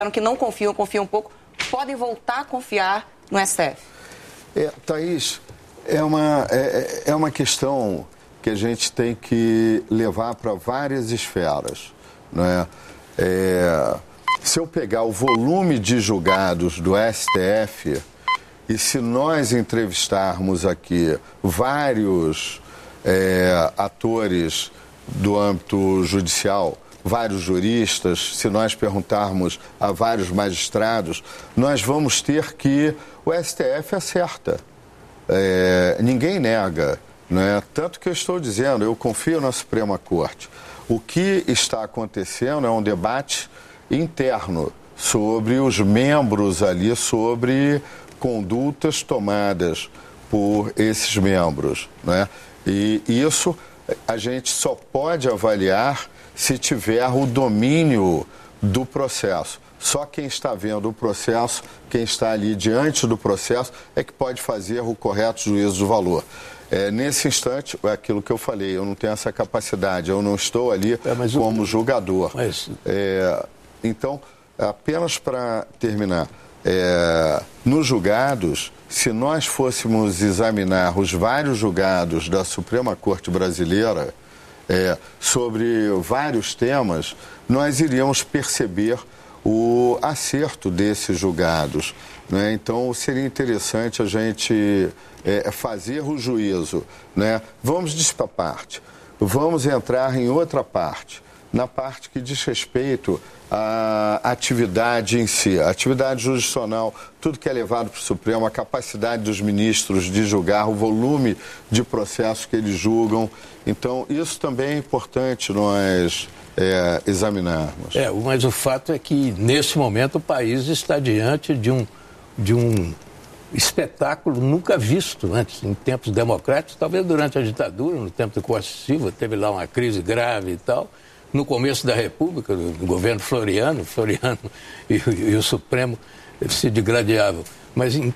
que não confiam um pouco, podem voltar a confiar no STF? Thaís, é uma questão que a gente tem que levar para várias esferas, não é? Se eu pegar o volume de julgados do STF e se nós entrevistarmos aqui vários atores do âmbito judicial, vários juristas, se nós perguntarmos a vários magistrados, nós vamos ter que o STF acerta. Ninguém nega, né? Tanto que eu estou dizendo, eu confio na Suprema Corte. O que está acontecendo é um debate interno sobre os membros ali, sobre condutas tomadas por esses membros, né? E isso a gente só pode avaliar se tiver o domínio do processo. Só quem está vendo o processo, quem está ali diante do processo, é que pode fazer o correto juízo do valor. Nesse instante, é aquilo que eu falei, eu não tenho essa capacidade, eu não estou ali como julgador. Então, apenas para terminar, nos julgados, se nós fôssemos examinar os vários julgados da Suprema Corte Brasileira sobre vários temas, nós iríamos perceber o acerto desses julgados, né? Então, seria interessante a gente fazer o juízo, né? Vamos disso para parte. Vamos entrar em outra parte, na parte que diz respeito à atividade em si, a atividade jurisdicional, tudo que é levado para o Supremo, a capacidade dos ministros de julgar, o volume de processos que eles julgam. Então, isso também é importante nós examinarmos. Mas o fato é que, nesse momento, o país está diante de um espetáculo nunca visto antes, em tempos democráticos, talvez durante a ditadura, no tempo do Costa Silva, teve lá uma crise grave e tal. No começo da República, no governo Floriano e o Supremo se digladiavam. Mas em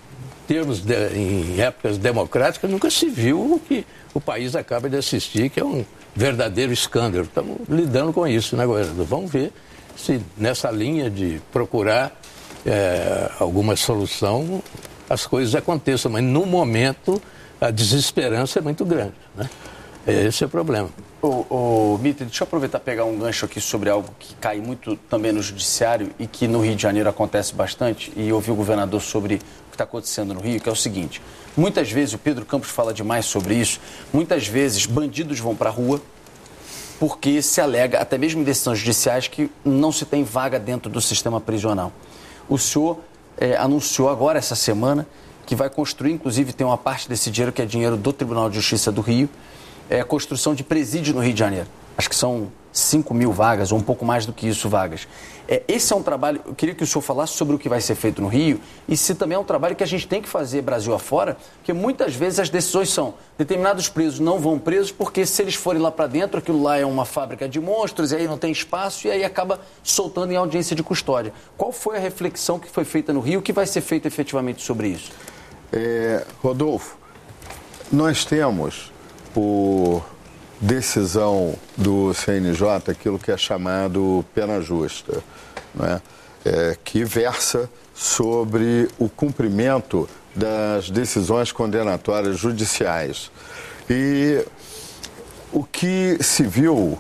épocas democráticas nunca se viu o que o país acaba de assistir, que é um verdadeiro escândalo. Estamos lidando com isso, né, governador? Vamos ver se nessa linha de procurar alguma solução as coisas aconteçam. Mas no momento a desesperança é muito grande, né? Esse é o problema. Mitter, deixa eu aproveitar e pegar um gancho aqui sobre algo que cai muito também no judiciário e que no Rio de Janeiro acontece bastante, e ouvir o governador sobre o que está acontecendo no Rio, que é o seguinte: muitas vezes, o Pedro Campos fala demais sobre isso, muitas vezes bandidos vão para a rua porque se alega, até mesmo em decisões judiciais, que não se tem vaga dentro do sistema prisional. O senhor anunciou agora, essa semana, que vai construir, inclusive tem uma parte desse dinheiro que é dinheiro do Tribunal de Justiça do Rio, a construção de presídio no Rio de Janeiro. Acho que são 5.000 vagas, ou um pouco mais do que isso, vagas. Esse é um trabalho, eu queria que o senhor falasse sobre o que vai ser feito no Rio e se também é um trabalho que a gente tem que fazer Brasil afora, porque muitas vezes as decisões são: determinados presos não vão presos porque se eles forem lá para dentro, aquilo lá é uma fábrica de monstros e aí não tem espaço e aí acaba soltando em audiência de custódia. Qual foi a reflexão que foi feita no Rio? O que vai ser feito efetivamente sobre isso? Rodolfo, nós temos, por decisão do CNJ, aquilo que é chamado pena justa, né? Que versa sobre o cumprimento das decisões condenatórias judiciais. E o que se viu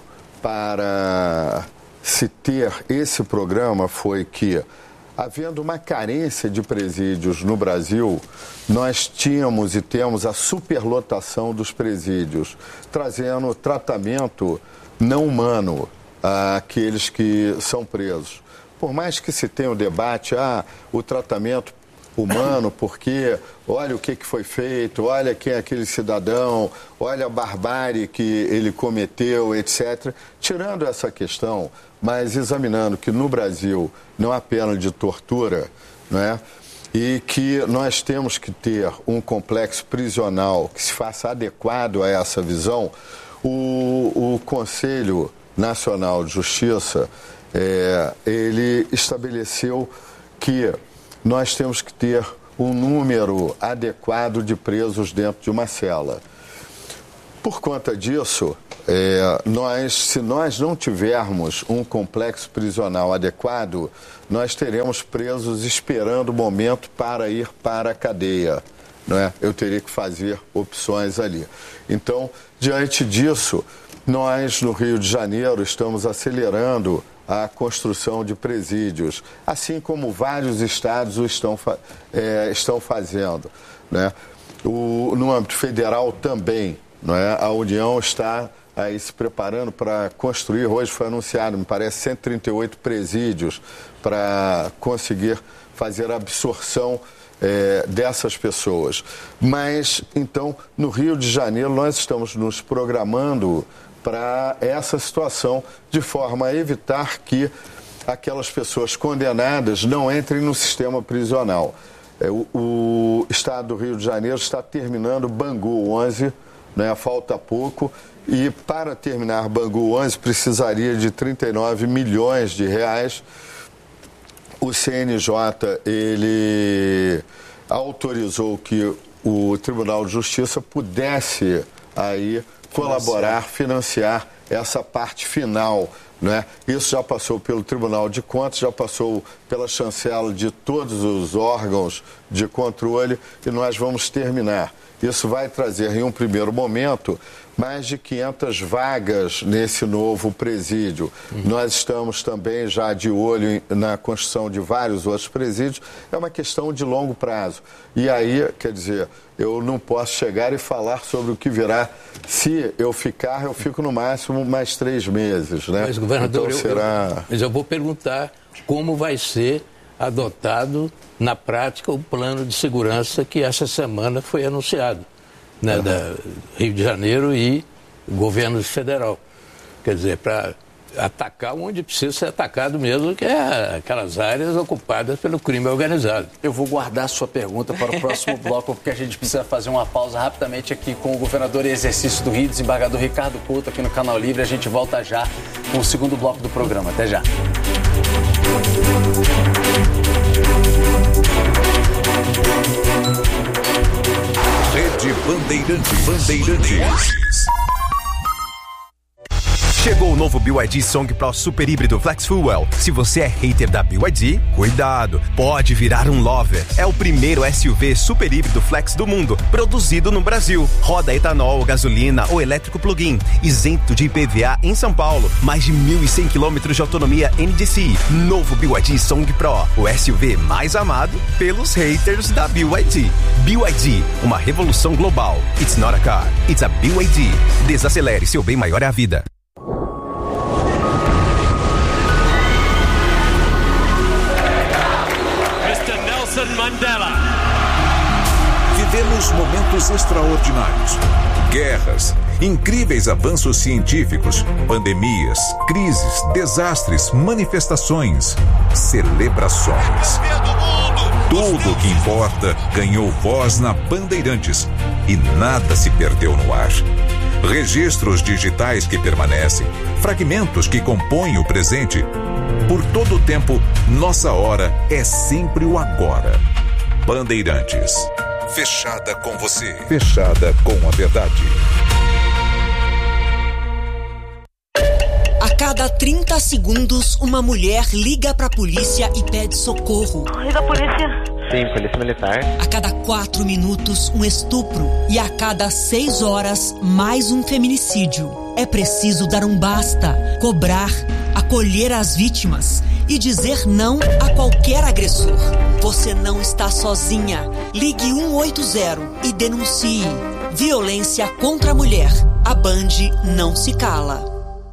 para se ter esse programa foi que, havendo uma carência de presídios no Brasil, nós tínhamos e temos a superlotação dos presídios, trazendo tratamento não humano àqueles que são presos. Por mais que se tenha o debate, o tratamento humano, porque olha o que foi feito, olha quem é aquele cidadão, olha a barbárie que ele cometeu, etc. Tirando essa questão, mas examinando que no Brasil não há pena de tortura, né? E que nós temos que ter um complexo prisional que se faça adequado a essa visão, o Conselho Nacional de Justiça, ele estabeleceu que nós temos que ter um número adequado de presos dentro de uma cela. por conta disso, se nós não tivermos um complexo prisional adequado, nós teremos presos esperando o momento para ir para a cadeia. Não é? Eu teria que fazer opções ali. Então, diante disso, nós no Rio de Janeiro estamos acelerando a construção de presídios, assim como vários estados o estão fazendo. Né? No âmbito federal também, não é? A União está aí se preparando para construir, hoje foi anunciado, me parece, 138 presídios para conseguir fazer a absorção dessas pessoas. Mas, então, no Rio de Janeiro, nós estamos nos programando para essa situação, de forma a evitar que aquelas pessoas condenadas não entrem no sistema prisional. O Estado do Rio de Janeiro está terminando Bangu 11, né, falta pouco, e para terminar Bangu 11 precisaria de 39 milhões de reais. O CNJ, ele autorizou que o Tribunal de Justiça pudesse aí colaborar, financiar essa parte final, né? Isso já passou pelo Tribunal de Contas, já passou pela chancela de todos os órgãos de controle e nós vamos terminar. Isso vai trazer, em um primeiro momento, mais de 500 vagas nesse novo presídio. Nós estamos também já de olho na construção de vários outros presídios. É uma questão de longo prazo. E aí, quer dizer, eu não posso chegar e falar sobre o que virá. Se eu ficar, eu fico no máximo mais 3 meses, né? Mas, governador, então, eu vou perguntar como vai ser adotado na prática o plano de segurança que essa semana foi anunciado, né, da Rio de Janeiro e governo federal. Quer dizer, para atacar onde precisa ser atacado mesmo, que é aquelas áreas ocupadas pelo crime organizado. Eu vou guardar a sua pergunta para o próximo bloco, porque a gente precisa fazer uma pausa rapidamente aqui com o governador em exercício do Rio, desembargador Ricardo Couto, aqui no Canal Livre. A gente volta já com o segundo bloco do programa. Até já. Rede Bandeirantes. Chegou o novo BYD Song Pro Super Híbrido Flex Fuel. Se você é hater da BYD, cuidado, pode virar um lover. É o primeiro SUV super híbrido flex do mundo, produzido no Brasil. Roda etanol, gasolina ou elétrico plug-in, isento de IPVA em São Paulo. Mais de 1.100 km de autonomia NDCi. Novo BYD Song Pro, o SUV mais amado pelos haters da BYD. BYD, uma revolução global. It's not a car, it's a BYD. Desacelere, seu bem maior é a vida. Mandela. Vivemos momentos extraordinários. Guerras, incríveis avanços científicos, pandemias, crises, desastres, manifestações, celebrações. Tudo o que importa ganhou voz na Bandeirantes e nada se perdeu no ar. Registros digitais que permanecem, fragmentos que compõem o presente. Por todo o tempo, nossa hora é sempre o agora. Bandeirantes. Fechada com você. Fechada com a verdade. A cada 30 segundos, uma mulher liga pra polícia e pede socorro. Liga a polícia. Sim, polícia militar. A cada 4 minutos, um estupro. E a cada 6 horas, mais um feminicídio. É preciso dar um basta, cobrar, acolher as vítimas e dizer não a qualquer agressor. Você não está sozinha. Ligue 180 e denuncie. Violência contra a mulher. A Band não se cala.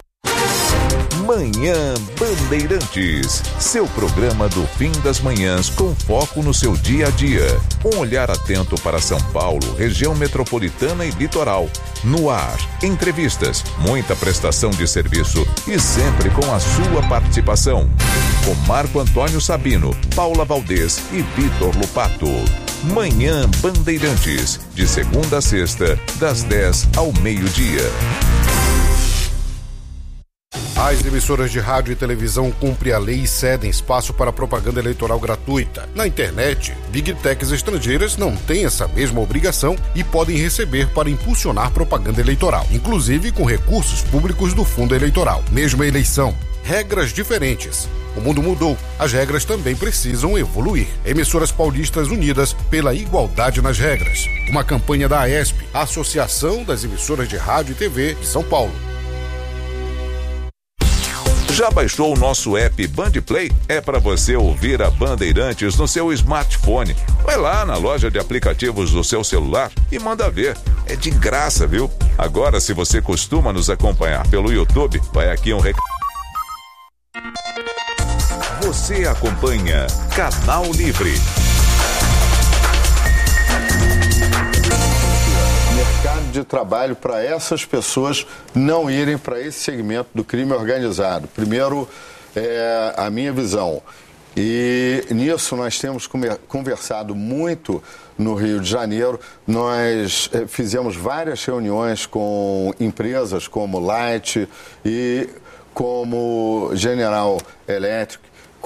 Manhã Bandeirantes, seu programa do fim das manhãs com foco no seu dia a dia. Um olhar atento para São Paulo, região metropolitana e litoral. No ar, entrevistas, muita prestação de serviço e sempre com a sua participação. Com Marco Antônio Sabino, Paula Valdez e Vitor Lupato. Manhã Bandeirantes, de segunda a sexta, das 10 ao meio-dia. As emissoras de rádio e televisão cumprem a lei e cedem espaço para propaganda eleitoral gratuita. Na internet, Big Techs estrangeiras não têm essa mesma obrigação e podem receber para impulsionar propaganda eleitoral, inclusive com recursos públicos do fundo eleitoral. Mesma eleição, regras diferentes. O mundo mudou, as regras também precisam evoluir. Emissoras paulistas unidas pela igualdade nas regras. Uma campanha da AESP, a Associação das Emissoras de Rádio e TV de São Paulo. Já baixou o nosso app Bandplay? É para você ouvir a Bandeirantes no seu smartphone. Vai lá na loja de aplicativos do seu celular e manda ver. É de graça, viu? Agora, se você costuma nos acompanhar pelo YouTube, vai aqui um recado. Você acompanha Canal Livre. Mercado de trabalho para essas pessoas não irem para esse segmento do crime organizado. Primeiro, a minha visão. E nisso nós temos conversado muito no Rio de Janeiro. Nós fizemos várias reuniões com empresas como Light e como General Electric,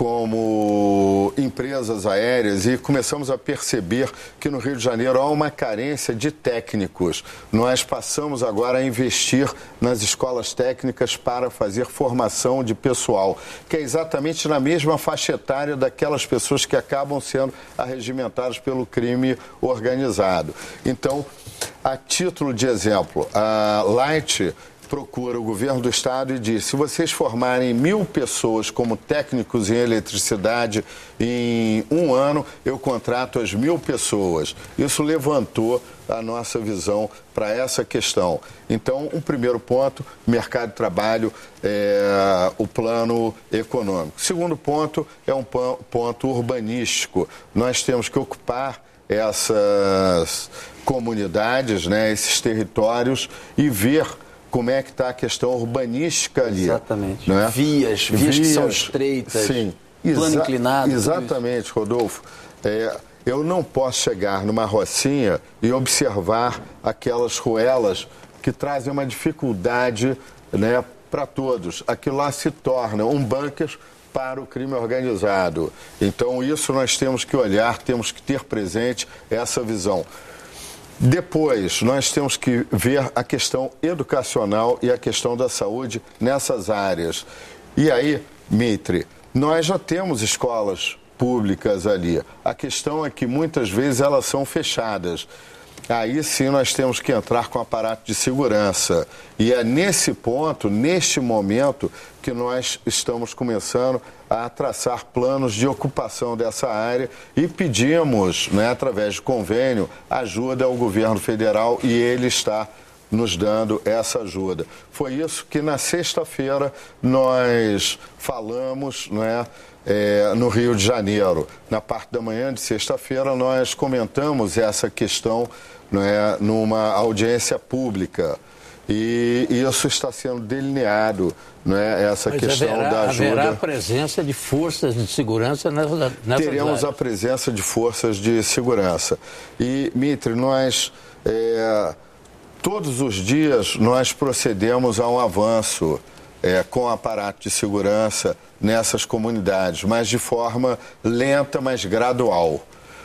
como empresas aéreas, e começamos a perceber que no Rio de Janeiro há uma carência de técnicos. Nós passamos agora a investir nas escolas técnicas para fazer formação de pessoal, que é exatamente na mesma faixa etária daquelas pessoas que acabam sendo arregimentadas pelo crime organizado. Então, a título de exemplo, a Light procura o governo do estado e diz: se vocês formarem 1.000 pessoas como técnicos em eletricidade em um ano, eu contrato as 1.000 pessoas. Isso levantou a nossa visão para essa questão. Então, um primeiro ponto, mercado de trabalho, o plano econômico. Segundo ponto é um ponto urbanístico. Nós temos que ocupar essas comunidades, né, esses territórios, e ver como é que está a questão urbanística ali. Exatamente. Né? Vias que são estreitas, sim, plano inclinado. Exatamente, Rodolfo. Eu não posso chegar numa rocinha e observar aquelas ruelas que trazem uma dificuldade, né, para todos. Aquilo lá se torna um bunker para o crime organizado. Então, isso nós temos que olhar, temos que ter presente essa visão. Depois, nós temos que ver a questão educacional e a questão da saúde nessas áreas. E aí, Mitre, nós já temos escolas públicas ali. A questão é que muitas vezes elas são fechadas. Aí sim nós temos que entrar com aparato de segurança. E é nesse ponto, neste momento, que nós estamos começando a traçar planos de ocupação dessa área e pedimos, né, através de convênio, ajuda ao governo federal, e ele está nos dando essa ajuda. Foi isso que na sexta-feira nós falamos, né, no Rio de Janeiro. Na parte da manhã de sexta-feira nós comentamos essa questão, né, numa audiência pública. E isso está sendo delineado, né, essa Mas questão da ajuda. Haverá a presença de forças de segurança nessas Teremos áreas. a presença de forças de segurança. E, Mitre, nós, todos os dias, nós procedemos a um avanço com o aparato de segurança nessas comunidades, mas de forma lenta, mas gradual.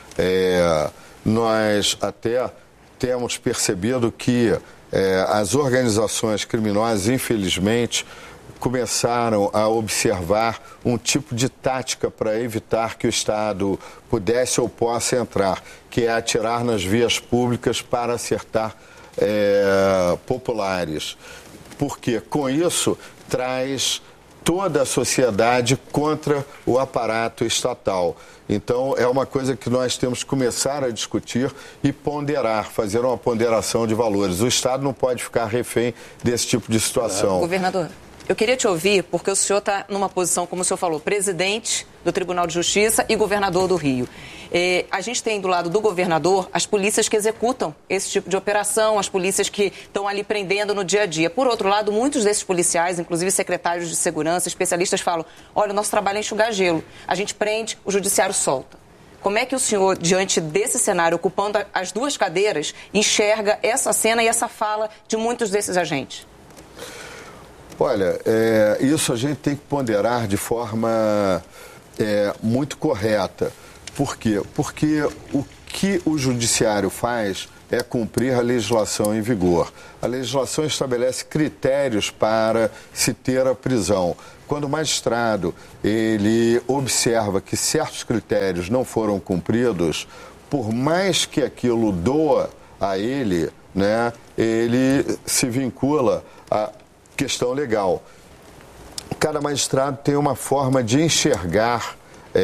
Nós até temos percebido que as organizações criminosas, infelizmente, começaram a observar um tipo de tática para evitar que o Estado pudesse ou possa entrar, que é atirar nas vias públicas para acertar populares. Porque com isso traz toda a sociedade contra o aparato estatal. Então, é uma coisa que nós temos que começar a discutir e ponderar, fazer uma ponderação de valores. O Estado não pode ficar refém desse tipo de situação. Governador, eu queria te ouvir, porque o senhor está numa posição, como o senhor falou, presidente do Tribunal de Justiça e governador do Rio. A gente tem do lado do governador as polícias que executam esse tipo de operação, as polícias que estão ali prendendo no dia a dia. Por outro lado, muitos desses policiais, inclusive secretários de segurança, especialistas, falam: olha, o nosso trabalho é enxugar gelo. A gente prende, o judiciário solta. Como é que o senhor, diante desse cenário, ocupando as duas cadeiras, enxerga essa cena e essa fala de muitos desses agentes? Olha, isso a gente tem que ponderar de forma muito correta. Por quê? Porque o que o judiciário faz é cumprir a legislação em vigor. A legislação estabelece critérios para se ter a prisão. Quando o magistrado ele observa que certos critérios não foram cumpridos, por mais que aquilo doa a ele, né, ele se vincula à questão legal. Cada magistrado tem uma forma de enxergar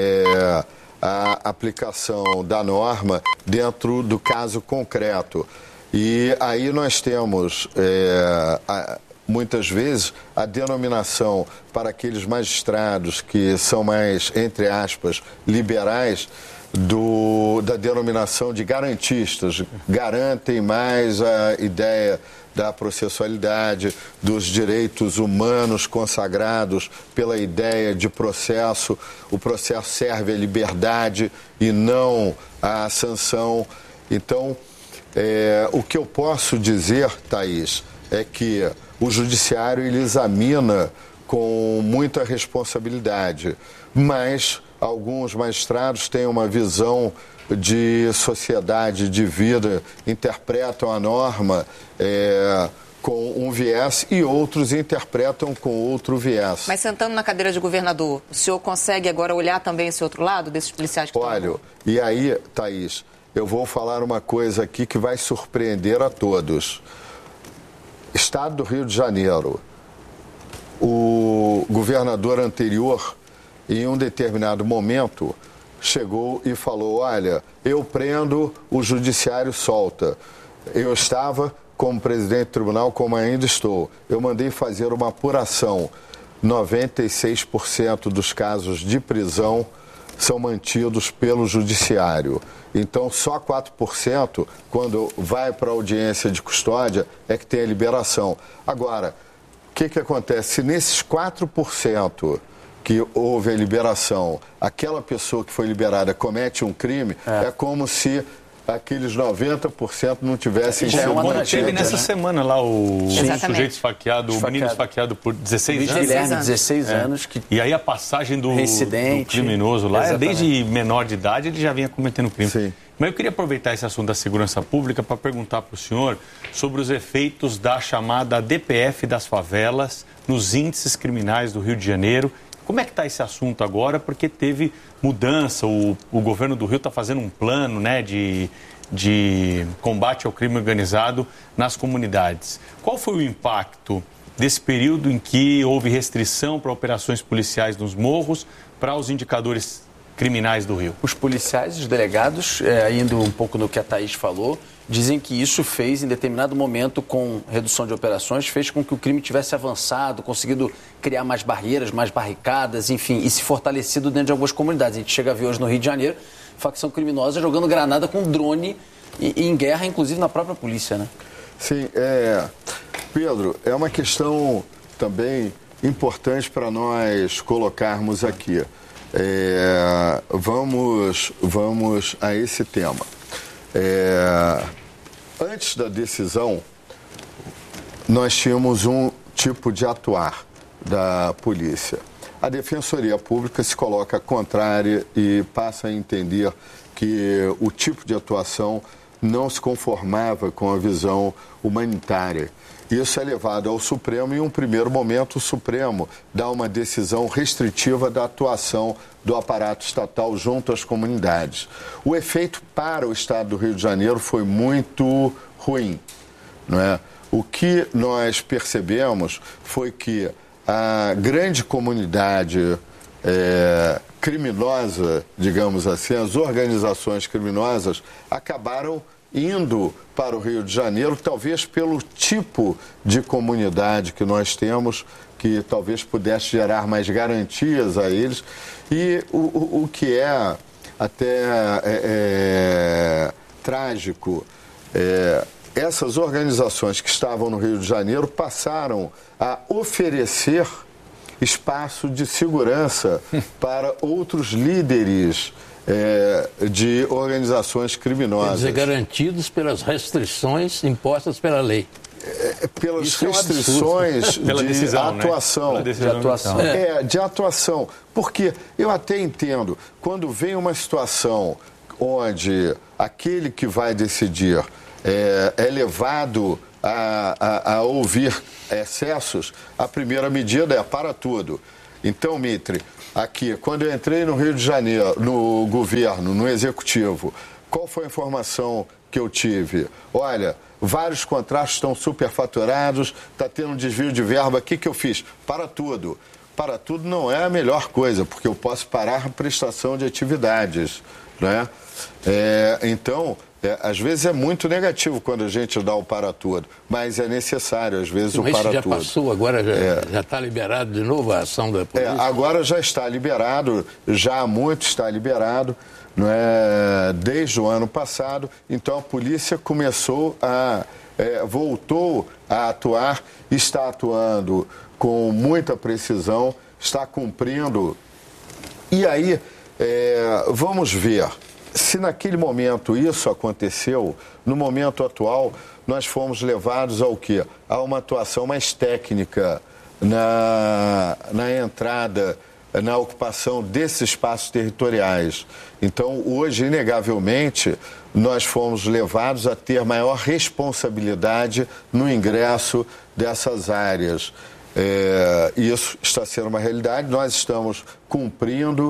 a aplicação da norma dentro do caso concreto. E aí nós temos, muitas vezes, a denominação para aqueles magistrados que são mais, entre aspas, liberais, da denominação de garantistas. Garantem mais a ideia da processualidade, dos direitos humanos consagrados pela ideia de processo. O processo serve à liberdade e não à sanção. Então, o que eu posso dizer, Thaís, é que o judiciário ele examina com muita responsabilidade, mas alguns magistrados têm uma visão de sociedade, de vida, interpretam a norma com um viés e outros interpretam com outro viés. Mas sentando na cadeira de governador, o senhor consegue agora olhar também esse outro lado, desses policiais que Olha, e aí, Thaís, eu vou falar uma coisa aqui que vai surpreender a todos. Estado do Rio de Janeiro, o governador anterior, em um determinado momento, chegou e falou, olha, eu prendo, o judiciário solta. Eu estava como presidente do tribunal, como ainda estou. Eu mandei fazer uma apuração. 96% dos casos de prisão são mantidos pelo judiciário. Então, só 4%, quando vai para a audiência de custódia, é que tem a liberação. Agora, o que acontece? Se nesses 4% que houve a liberação, aquela pessoa que foi liberada comete um crime, é como se aqueles 90% não tivessem sido mantidos. Teve nessa semana lá o sujeito esfaqueado, o menino esfaqueado por 16 anos. Guilherme, 16 anos. E aí a passagem do criminoso lá, desde menor de idade, ele já vinha cometendo crime. Sim. Mas eu queria aproveitar esse assunto da segurança pública para perguntar para o senhor sobre os efeitos da chamada DPF das favelas nos índices criminais do Rio de Janeiro. Como é que está esse assunto agora? Porque teve mudança, o governo do Rio está fazendo um plano, né, de combate ao crime organizado nas comunidades. Qual foi o impacto desse período em que houve restrição para operações policiais nos morros para os indicadores criminais do Rio? Os policiais, os delegados, indo um pouco no que a Thaís falou, dizem que isso fez, em determinado momento, com redução de operações, fez com que o crime tivesse avançado, conseguido criar mais barreiras, mais barricadas, enfim, e se fortalecido dentro de algumas comunidades. A gente chega a ver hoje no Rio de Janeiro, facção criminosa jogando granada com drone e em guerra, inclusive na própria polícia, né? Sim, Pedro, é uma questão também importante para nós colocarmos aqui. Vamos a esse tema. Antes da decisão, nós tínhamos um tipo de atuar da polícia. A Defensoria Pública se coloca contrária e passa a entender que o tipo de atuação não se conformava com a visão humanitária. Isso é levado ao Supremo e, em um primeiro momento, o Supremo dá uma decisão restritiva da atuação do aparato estatal junto às comunidades. O efeito para o Estado do Rio de Janeiro foi muito ruim, não é? O que nós percebemos foi que a grande comunidade criminosa, digamos assim, as organizações criminosas acabaram indo para o Rio de Janeiro, talvez pelo tipo de comunidade que nós temos, que talvez pudesse gerar mais garantias a eles. E o que é até trágico, essas organizações que estavam no Rio de Janeiro passaram a oferecer espaço de segurança para outros líderes de organizações criminosas. Quer dizer, garantidos pelas restrições impostas pela lei. pelas Isso restrições Pela de decisão, atuação. Né? De atuação. De atuação. Porque eu até entendo, quando vem uma situação onde aquele que vai decidir é levado a ouvir excessos, a primeira medida é para tudo. Então, Mitre, aqui, quando eu entrei no Rio de Janeiro, no governo, no executivo, qual foi a informação que eu tive? Olha, vários contratos estão superfaturados, está tendo um desvio de verba, o que eu fiz? Para tudo. Para tudo não é a melhor coisa, porque eu posso parar a prestação de atividades, né? Então, às vezes é muito negativo quando a gente dá o para tudo, mas é necessário, às vezes, o para tudo. Mas já passou, agora já está liberado de novo a ação da polícia? Agora já está liberado, já há muito está liberado, não é? Desde o ano passado. Então a polícia voltou a atuar, está atuando com muita precisão, está cumprindo. E aí, vamos ver. Se naquele momento isso aconteceu, no momento atual, nós fomos levados ao quê? A uma atuação mais técnica na entrada, na ocupação desses espaços territoriais. Então, hoje, inegavelmente, nós fomos levados a ter maior responsabilidade no ingresso dessas áreas. Isso está sendo uma realidade, nós estamos cumprindo,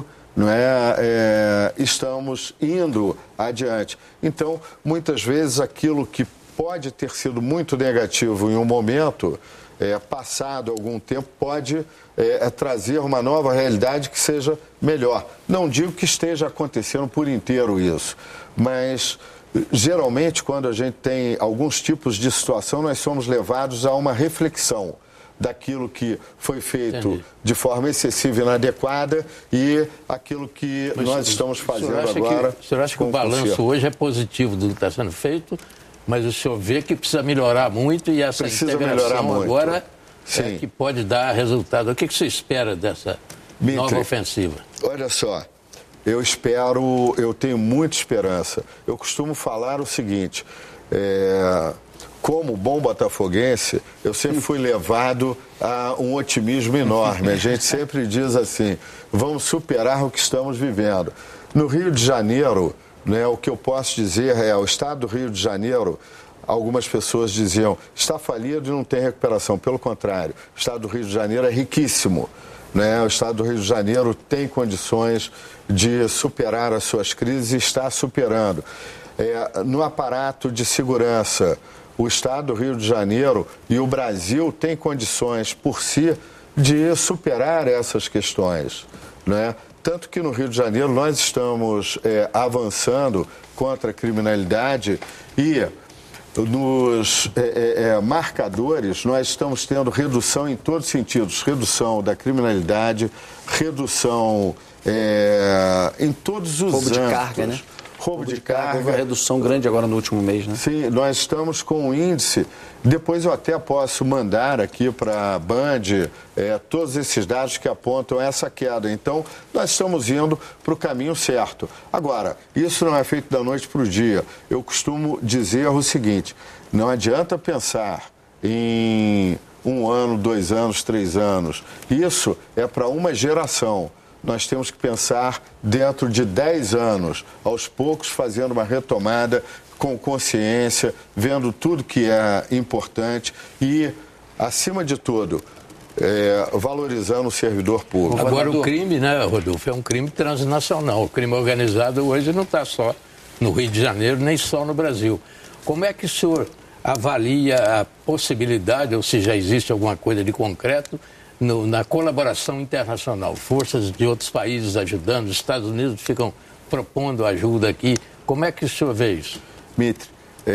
estamos indo adiante. Então, muitas vezes, aquilo que pode ter sido muito negativo em um momento, passado algum tempo, pode trazer uma nova realidade que seja melhor. Não digo que esteja acontecendo por inteiro isso, mas geralmente, quando a gente tem alguns tipos de situação, nós somos levados a uma reflexão daquilo que foi feito de forma excessiva e inadequada e aquilo que nós estamos fazendo agora. O senhor acha que o balanço hoje é positivo do que está sendo feito, mas o senhor vê que precisa melhorar muito e essa integração agora que pode dar resultado. O que você espera dessa nova ofensiva? Olha só, eu tenho muita esperança. Eu costumo falar o seguinte, como bom botafoguense, eu sempre fui levado a um otimismo enorme. A gente sempre diz assim, vamos superar o que estamos vivendo. No Rio de Janeiro, o que eu posso dizer o estado do Rio de Janeiro, algumas pessoas diziam, está falido e não tem recuperação. Pelo contrário, o estado do Rio de Janeiro é riquíssimo. O estado do Rio de Janeiro tem condições de superar as suas crises e está superando. No aparato de segurança, o estado do Rio de Janeiro e o Brasil têm condições por si de superar essas questões, Tanto que no Rio de Janeiro nós estamos avançando contra a criminalidade e nos marcadores nós estamos tendo redução em todos os sentidos, redução da criminalidade, redução em todos os âmbitos. Roubo de carga, né? Roubo de carga. Houve uma redução grande agora no último mês, né? Sim, nós estamos com um índice, depois eu até posso mandar aqui para a Band todos esses dados que apontam essa queda. Então, nós estamos indo para o caminho certo. Agora, isso não é feito da noite para o dia. Eu costumo dizer o seguinte, não adianta pensar em 1 ano, 2 anos, 3 anos. Isso é para uma geração. Nós temos que pensar dentro de 10 anos, aos poucos fazendo uma retomada com consciência, vendo tudo que é importante e, acima de tudo, valorizando o servidor público. Agora o crime, Rodolfo, é um crime transnacional. O crime organizado hoje não está só no Rio de Janeiro, nem só no Brasil. Como é que o senhor avalia a possibilidade, ou se já existe alguma coisa de concreto, na colaboração internacional, forças de outros países ajudando, os Estados Unidos ficam propondo ajuda aqui. Como é que o senhor vê isso? Mitre,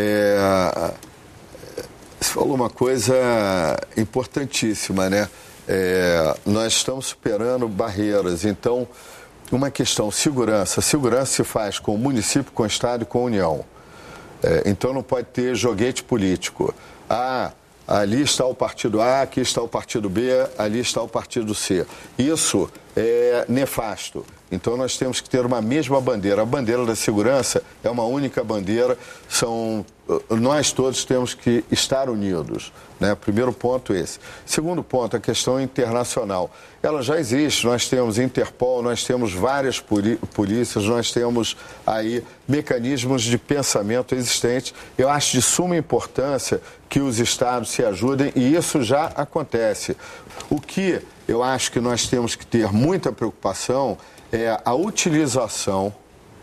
você falou uma coisa importantíssima, nós estamos superando barreiras, então, uma questão, segurança se faz com o município, com o Estado e com a União. Então não pode ter joguete político. Ali está o partido A, aqui está o partido B, ali está o partido C. Isso é nefasto. Então nós temos que ter uma mesma bandeira. A bandeira da segurança é uma única bandeira, nós todos temos que estar unidos, né? Primeiro ponto esse. Segundo ponto, a questão internacional. Ela já existe, nós temos Interpol, nós temos várias polícias, nós temos aí mecanismos de pensamento existentes. Eu acho de suma importância que os estados se ajudem e isso já acontece. O que eu acho que nós temos que ter muita preocupação é a utilização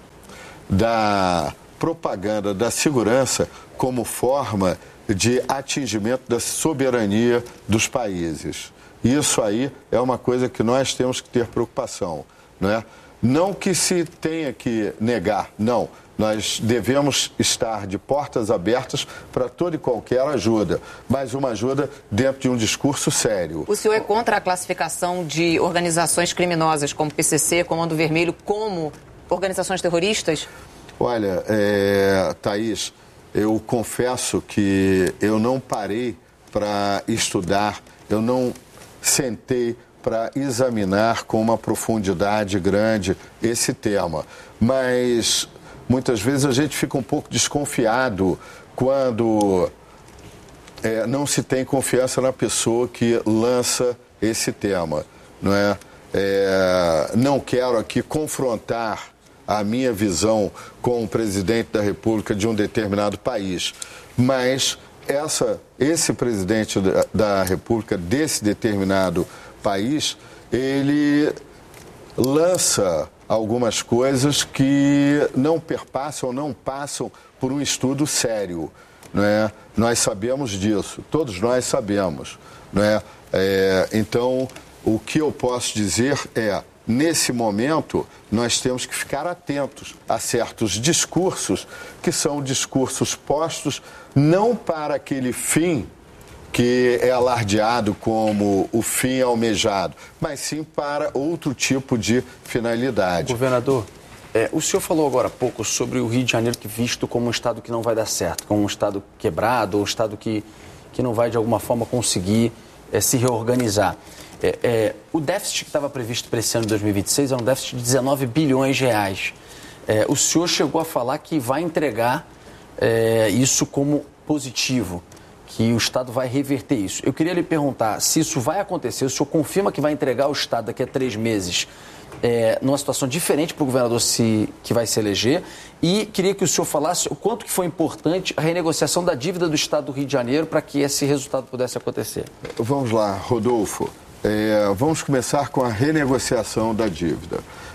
da propaganda da segurança como forma de atingimento da soberania dos países. Isso aí é uma coisa que nós temos que ter preocupação, né? Não que se tenha que negar, não. Nós devemos estar de portas abertas para toda e qualquer ajuda, mas uma ajuda dentro de um discurso sério. O senhor é contra a classificação de organizações criminosas como PCC, Comando Vermelho, como organizações terroristas? Olha, Thaís, eu confesso que eu não parei para estudar, eu não sentei para examinar com uma profundidade grande esse tema, mas muitas vezes a gente fica um pouco desconfiado quando não se tem confiança na pessoa que lança esse tema, não é? Não quero aqui confrontar a minha visão com o presidente da República de um determinado país, mas esse presidente da República desse determinado país, ele lança algumas coisas que não perpassam, não passam por um estudo sério, não é? Nós sabemos disso, todos nós sabemos, não é? Então, o que eu posso dizer é, nesse momento, nós temos que ficar atentos a certos discursos que são discursos postos não para aquele fim que é alardeado como o fim almejado, mas sim para outro tipo de finalidade. Governador, o senhor falou agora há pouco sobre o Rio de Janeiro visto como um estado que não vai dar certo, como um estado quebrado, ou um estado que não vai de alguma forma conseguir se reorganizar. O déficit que estava previsto para esse ano de 2026 é um déficit de 19 bilhões de reais. O senhor chegou a falar que vai entregar isso como positivo, que o Estado vai reverter isso. Eu queria lhe perguntar se isso vai acontecer, o senhor confirma que vai entregar o Estado daqui a 3 meses numa situação diferente para o governador que vai se eleger, e queria que o senhor falasse o quanto que foi importante a renegociação da dívida do Estado do Rio de Janeiro para que esse resultado pudesse acontecer. Vamos lá, Rodolfo. Vamos começar com a renegociação da dívida.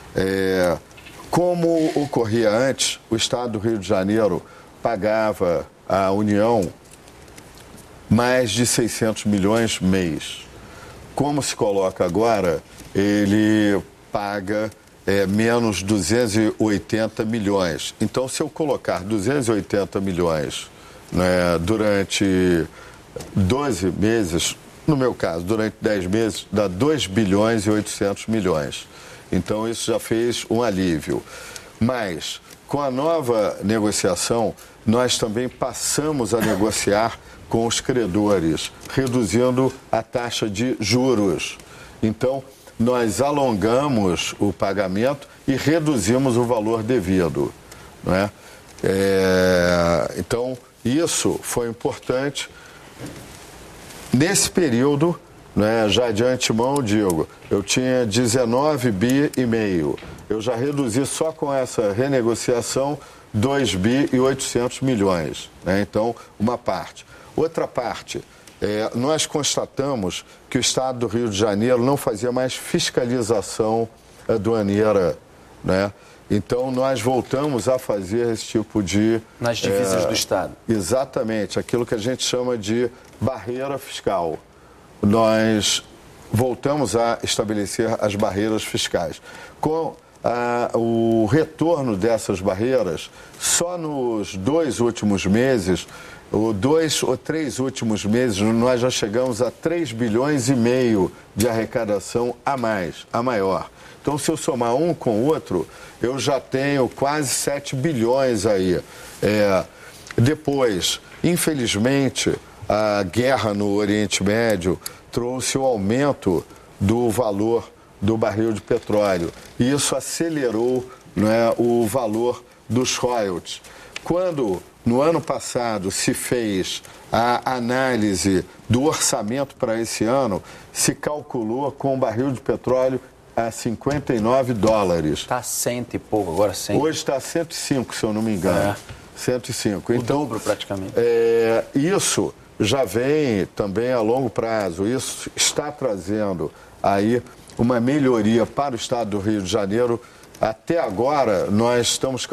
Como ocorria antes, o Estado do Rio de Janeiro pagava à União mais de 600 milhões mês. Como se coloca agora, ele paga menos 280 milhões. Então, se eu colocar 280 milhões, né, durante 12 meses, no meu caso, durante 10 meses, dá 2 bilhões e 800 milhões. Então, isso já fez um alívio. Mas, com a nova negociação, nós também passamos a negociar com os credores, reduzindo a taxa de juros. Então, nós alongamos o pagamento e reduzimos o valor devido, não é? Então, isso foi importante. Nesse período, né, já de antemão, digo, eu tinha 19 bi e meio. Eu já reduzi só com essa renegociação 2 bi e 800 milhões. Né? Então, uma parte. Outra parte, nós constatamos que o Estado do Rio de Janeiro não fazia mais fiscalização aduaneira, né? Então, nós voltamos a fazer esse tipo de... Nas divisas do Estado. Exatamente, aquilo que a gente chama de barreira fiscal. Nós voltamos a estabelecer as barreiras fiscais. Com o retorno dessas barreiras, só nos 2 últimos meses, ou 2 ou 3 últimos meses, nós já chegamos a 3 bilhões e meio de arrecadação a mais, a maior. Então, se eu somar um com o outro, eu já tenho quase 7 bilhões aí. Depois, infelizmente, a guerra no Oriente Médio trouxe o aumento do valor do barril de petróleo. E isso acelerou, né, o valor dos royalties. Quando, no ano passado, se fez a análise do orçamento para esse ano, se calculou com o barril de petróleo a $59. Está 100 e pouco, agora 100. Hoje está 105, se eu não me engano. 105. Então, o dobro praticamente. Isso já vem também a longo prazo. Isso está trazendo aí uma melhoria para o estado do Rio de Janeiro. Até agora, nós estamos